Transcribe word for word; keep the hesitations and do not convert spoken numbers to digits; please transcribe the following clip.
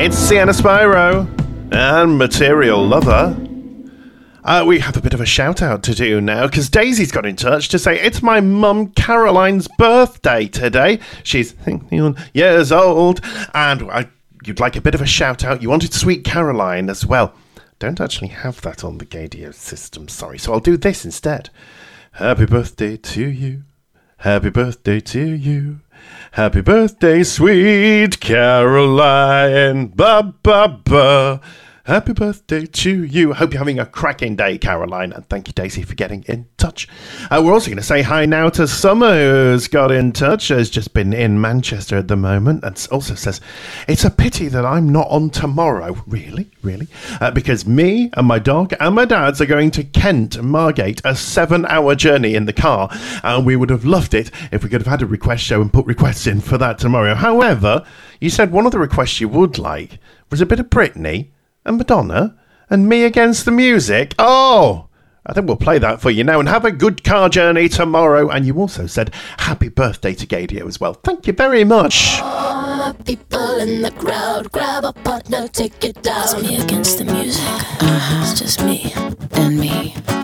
It's Sienna Spyro and Material Lover. Uh, we have a bit of a shout out to do now because Daisy's got in touch to say it's my mum Caroline's birthday today. She's fifty-one years old, and I, you'd like a bit of a shout out. You wanted Sweet Caroline as well. Don't actually have that on the Gadio system, sorry, so I'll do this instead. Happy birthday to you. Happy birthday to you. Happy birthday, sweet Caroline. Ba ba ba. Happy birthday to you. I hope you're having a cracking day, Caroline. And thank you, Daisy, for getting in touch. Uh, we're also going to say hi now to Summer, who's got in touch. Has just been in Manchester at the moment. And also says, it's a pity that I'm not on tomorrow. Really? Really? Uh, because me and my dog and my dad's are going to Kent and Margate, a seven-hour journey in the car. And we would have loved it if we could have had a request show and put requests in for that tomorrow. However, you said one of the requests you would like was a bit of Britney and Madonna, and Me Against the Music. Oh, I think we'll play that for you now, and have a good car journey tomorrow. And you also said happy birthday to Gadio as well. Thank you very much. Oh, people in the crowd, grab a partner, take it down. It's Me Against the Music. Uh-huh. It's just me and me.